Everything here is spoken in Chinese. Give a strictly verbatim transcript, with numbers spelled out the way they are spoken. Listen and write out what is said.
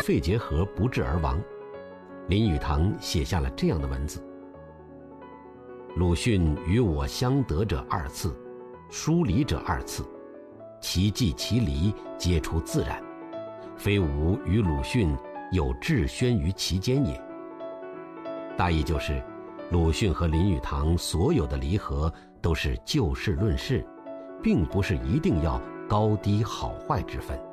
肺结核不治而亡。林语堂写下了这样的文字：鲁迅与我相得者二次，疏离者二次，其际其离皆出自然，非吾与鲁迅有志宣于其间也。大意就是，鲁迅和林语堂所有的离合都是就事论事，并不是一定要高低好坏之分。